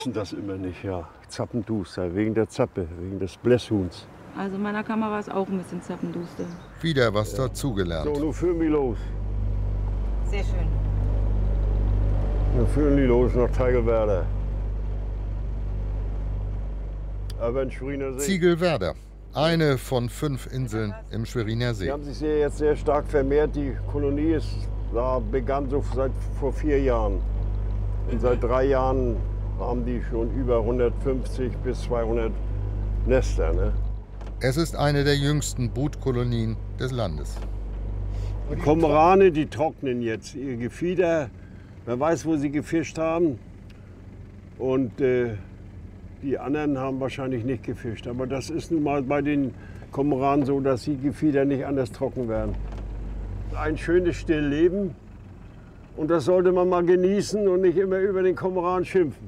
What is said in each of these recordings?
Das immer nicht, ja. Zappenduster, wegen der Zappe, wegen des Blässhuhns. Also in meiner Kamera ist auch ein bisschen zappenduster. Wieder was dazugelernt. So, nun führen wir los. Sehr schön. Nun führen die los nach Teigelwerder. Aber in Schweriner See. Ziegelwerder, eine von 5 Inseln im Schweriner See. Die haben sich jetzt sehr stark vermehrt. Die Kolonie begann so vor 4 Jahren. Und seit 3 Jahren haben die schon über 150 bis 200 Nester. Ne? Es ist eine der jüngsten Brutkolonien des Landes. Die Kormorane, die trocknen jetzt ihr Gefieder. Wer weiß, wo sie gefischt haben. Und die anderen haben wahrscheinlich nicht gefischt. Aber das ist nun mal bei den Kormoranen so, dass die Gefieder nicht anders trocken werden. Ein schönes Stillleben. Und das sollte man mal genießen und nicht immer über den Kormoran schimpfen.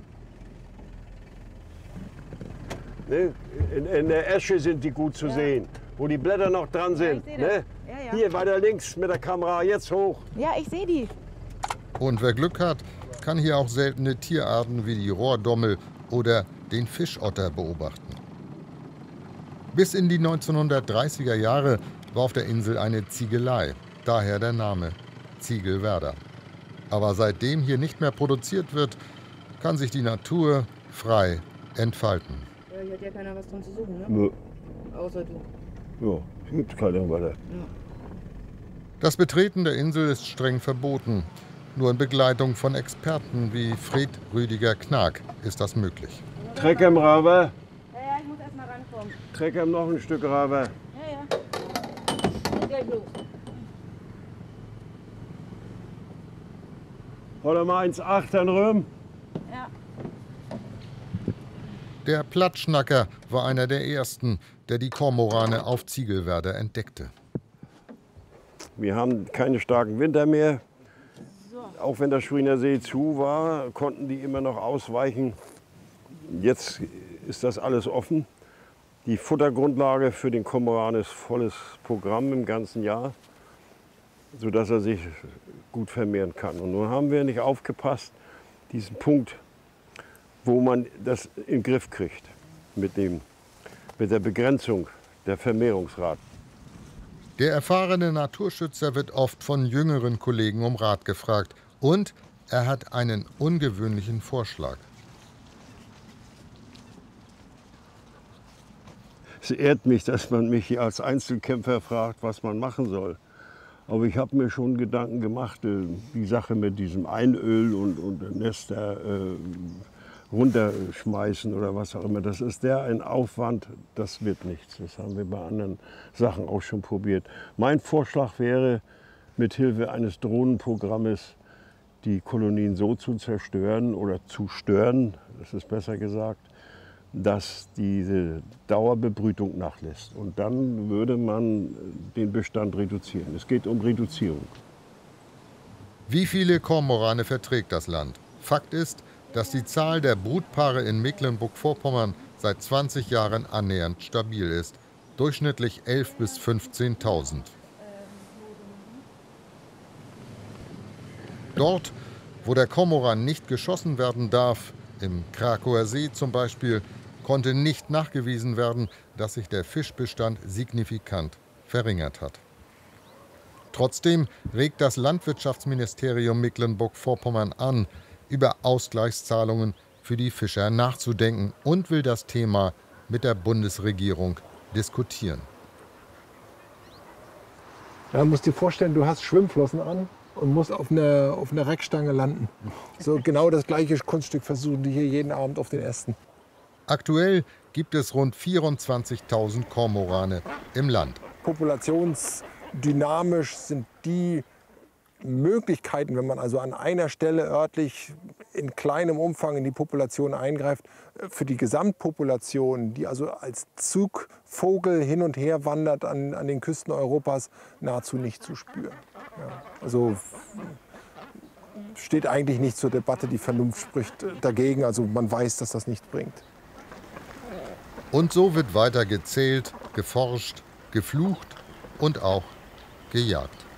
Ne? In der Esche sind die gut zu sehen, wo die Blätter noch dran sind. Ne? Ja. Hier weiter links mit der Kamera, jetzt hoch. Ja, ich sehe die. Und wer Glück hat, kann hier auch seltene Tierarten wie die Rohrdommel oder den Fischotter beobachten. Bis in die 1930er Jahre war auf der Insel eine Ziegelei, daher der Name Ziegelwerder. Aber seitdem hier nicht mehr produziert wird, kann sich die Natur frei entfalten. Ja, hier hat ja keiner was dran zu suchen, ne? Nö. Außer du. Ja, hier gibt es keine weiter. Ja. Das Betreten der Insel ist streng verboten. Nur in Begleitung von Experten wie Fred Rüdiger Knag ist das möglich. Trecker im Raber. Ja, ich muss erst mal rankommen. Trecker noch ein Stück Raber. Ja. Geht gleich los. Oder mal 1,8 an Röhm. Ja. Der Plattschnacker war einer der ersten, der die Kormorane auf Ziegelwerder entdeckte. Wir haben keine starken Winter mehr. Auch wenn der Schweriner See zu war, konnten die immer noch ausweichen. Jetzt ist das alles offen. Die Futtergrundlage für den Kormoran ist volles Programm im ganzen Jahr, sodass er sich gut vermehren kann. Und nun haben wir nicht aufgepasst, diesen Punkt, wo man das in den Griff kriegt mit der Begrenzung der Vermehrungsrate. Der erfahrene Naturschützer wird oft von jüngeren Kollegen um Rat gefragt. Und er hat einen ungewöhnlichen Vorschlag. Es ehrt mich, dass man mich hier als Einzelkämpfer fragt, was man machen soll. Aber ich habe mir schon Gedanken gemacht, die Sache mit diesem Einöl und Nester runterschmeißen oder was auch immer. Das ist ein Aufwand, das wird nichts. Das haben wir bei anderen Sachen auch schon probiert. Mein Vorschlag wäre, mithilfe eines Drohnenprogrammes die Kolonien so zu zerstören oder zu stören, das ist besser gesagt, dass diese Dauerbebrütung nachlässt. Und dann würde man den Bestand reduzieren. Es geht um Reduzierung. Wie viele Kormorane verträgt das Land? Fakt ist, dass die Zahl der Brutpaare in Mecklenburg-Vorpommern seit 20 Jahren annähernd stabil ist. Durchschnittlich 11.000 bis 15.000. Dort, wo der Kormoran nicht geschossen werden darf, im Krakower See zum Beispiel, konnte nicht nachgewiesen werden, dass sich der Fischbestand signifikant verringert hat. Trotzdem regt das Landwirtschaftsministerium Mecklenburg-Vorpommern an, über Ausgleichszahlungen für die Fischer nachzudenken und will das Thema mit der Bundesregierung diskutieren. Ja, du musst dir vorstellen, du hast Schwimmflossen an und musst auf einer Reckstange landen. So genau das gleiche Kunststück versuchen die hier jeden Abend auf den Ästen. Aktuell gibt es rund 24.000 Kormorane im Land. Populationsdynamisch sind die Möglichkeiten, wenn man also an einer Stelle örtlich in kleinem Umfang in die Population eingreift, für die Gesamtpopulation, die also als Zugvogel hin und her wandert an den Küsten Europas, nahezu nicht zu spüren. Ja, also steht eigentlich nicht zur Debatte, die Vernunft spricht dagegen, also man weiß, dass das nichts bringt. Und so wird weiter gezählt, geforscht, geflucht und auch gejagt.